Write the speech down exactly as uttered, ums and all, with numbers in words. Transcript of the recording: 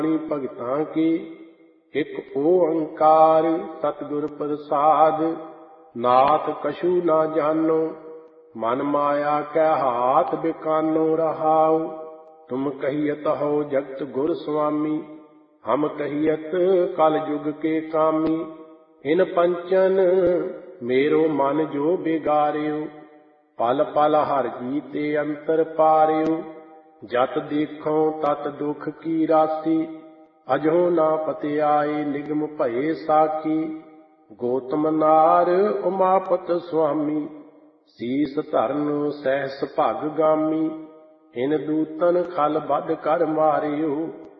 ਭਗਤਾਂ ਕੀ। ਇੱਕ ਓੰਕਾਰ ਸਤਿਗੁਰ ਪ੍ਰਸਾਦ, ਨਾਥ ਕਛੂ ਨਾ ਜਾਨੋ। ਮਨ ਮਾਇਆ ਕੈ ਹਾਥ ਬਿਕਾਨੋ ਰਹਾਉ। ਤੁਮ ਕਹੀਅਤ ਹੋ ਜਗਤ ਗੁਰ ਸੁਆਮੀ, ਹਮ ਕਹੀਅਤ ਕਲ ਜੁਗ ਕੇ ਕਾਮੀ। ਇਨ ਪੰਚਨ मेरो मन जो बिगारियो, पल पल हर जी ते अंतर पारियो। जत देखो तत दुख की राशि, अजो ना पति आए निगम भये साखी। गौतम नार उमापत स्वामी, शीस धरन सहस भग गामी। इन दूतन खल बद कर मारियो,